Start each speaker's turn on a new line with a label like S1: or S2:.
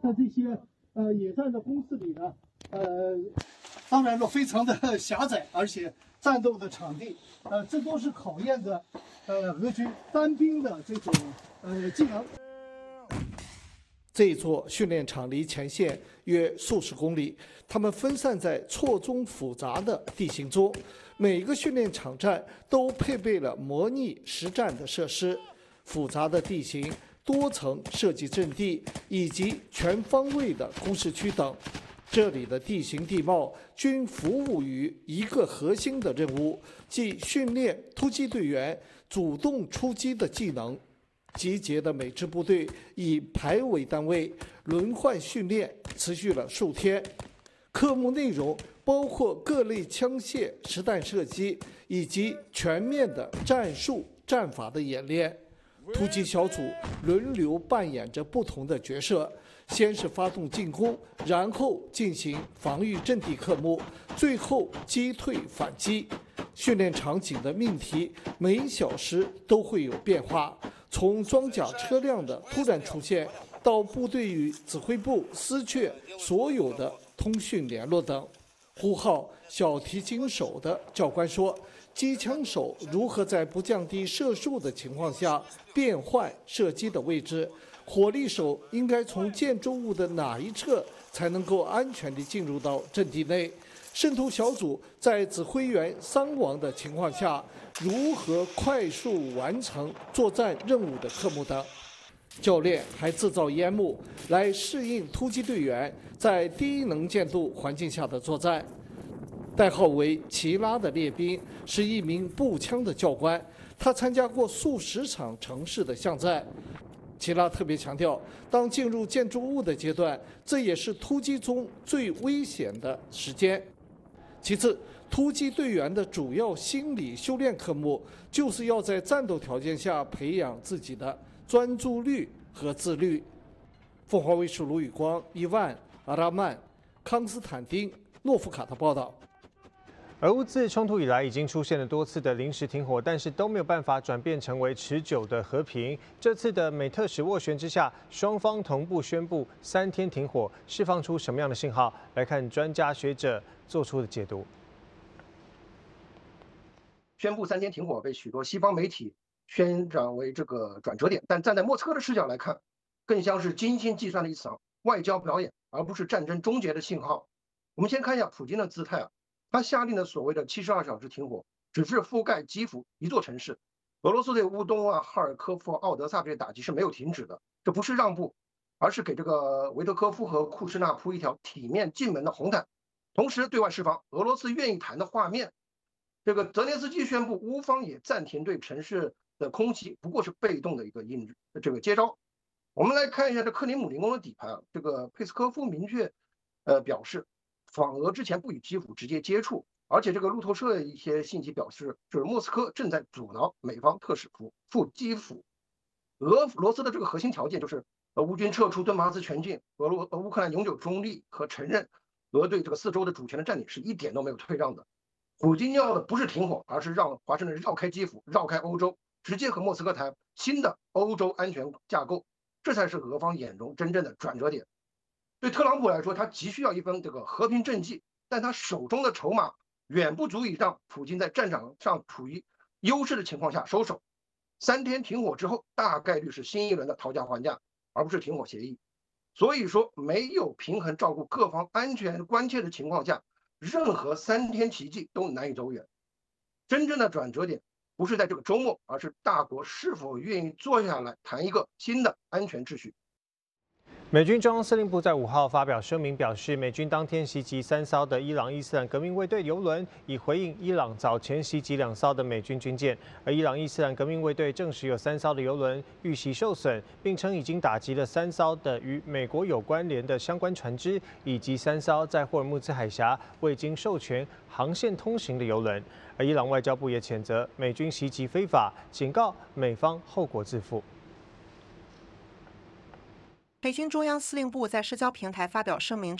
S1: 在这些野战的攻势里呢，当然了非常的狭窄，而且战斗的场地，这都是考验着俄军单兵的这种技能。
S2: 这座训练场离前线约数十公里，他们分散在错综复杂的地形中，每个训练场站都配备了模拟实战的设施，复杂的地形、多层设计阵地以及全方位的工事区等。这里的地形地貌均服务于一个核心的任务，即训练突击队员主动出击的技能。集结的每支部队以排为单位，轮换训练，持续了数天。科目内容包括各类枪械实弹射击以及全面的战术战法的演练。突击小组轮流扮演着不同的角色，先是发动进攻，然后进行防御阵地科目，最后击退反击。训练场景的命题每小时都会有变化，从装甲车辆的突然出现，到部队与指挥部失去所有的通讯联络等。呼号小提琴手的教官说，机枪手如何在不降低射速的情况下变换射击的位置，火力手应该从建筑物的哪一侧才能够安全地进入到阵地内，渗透小组在指挥员伤亡的情况下如何快速完成作战任务的科目等。教练还制造烟幕来适应突击队员在低能见度环境下的作战。代号为齐拉的列兵是一名步枪的教官，他参加过数十场城市的巷战。齐拉特别强调，当进入建筑物的阶段，这也是突击中最危险的时间。其次，突击队员的主要心理修炼科目就是要在战斗条件下培养自己的专注力和自律。凤凰卫视卢宇光、伊万、阿拉曼、康斯坦丁、诺夫卡的报道。
S3: 俄乌自冲突以来，已经出现了多次的临时停火，但是都没有办法转变成为持久的和平。这次的美特使斡旋之下，双方同步宣布3天停火，释放出什么样的信号？来看专家学者做出的解读。
S4: 宣布3天停火被许多西方媒体宣讲为这个转折点，但站在莫斯科的视角来看，更像是精心计算的一场外交表演，而不是战争终结的信号。我们先看一下普京的姿态啊。他下令的所谓的72小时停火，只是覆盖基辅一座城市。俄罗斯对乌东啊、哈尔科夫、奥德萨这些打击是没有停止的，这不是让步，而是给这个维特科夫和库什纳铺一条体面进门的红毯，同时对外释放俄罗斯愿意谈的画面。这个泽连斯基宣布乌方也暂停对城市的空袭，不过是被动的一个接招。我们来看一下这克里姆林宫的底牌啊，这个佩斯科夫明确表示，访俄之前不与基辅直接接触，而且这个路透社的一些信息表示，就是莫斯科正在阻挠美方特使赴基辅。俄罗斯的这个核心条件就是乌军撤出顿巴斯全境，乌克兰永久中立和承认俄对这个4州的主权的占领是一点都没有退让的。普京要的不是停火，而是让华盛顿绕开基辅，绕开欧洲，直接和莫斯科谈新的欧洲安全架构，这才是俄方眼中真正的转折点。对特朗普来说，他急需要一份这个和平政绩，但他手中的筹码远不足以让普京在战场上处于优势的情况下收手。3天停火之后，大概率是新一轮的讨价还价，而不是停火协议。所以说，没有平衡照顾各方安全关切的情况下，任何3天奇迹都难以走远。真正的转折点不是在这个周末，而是大国是否愿意坐下来谈一个新的安全秩序。
S3: 美军中央司令部在5号发表声明，表示美军当天袭击3艘的伊朗伊斯兰革命卫队油轮，以回应伊朗早前袭击2艘的美军军舰。而伊朗伊斯兰革命卫队证实有3艘的油轮遇袭受损，并称已经打击了3艘的与美国有关联的相关船只，以及3艘在霍尔木兹海峡未经授权航线通行的油轮。而伊朗外交部也谴责美军袭击非法，警告美方后果自负。
S5: 美军中央司令部在社交平台发表声明，